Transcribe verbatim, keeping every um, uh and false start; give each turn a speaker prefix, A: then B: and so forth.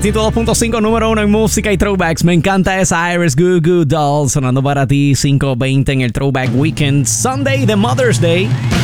A: ciento dos punto cinco, número uno en música y throwbacks. Me encanta esa Iris Goo Goo Doll sonando para ti cinco veinte en el Throwback Weekend Sunday de Mother's Day.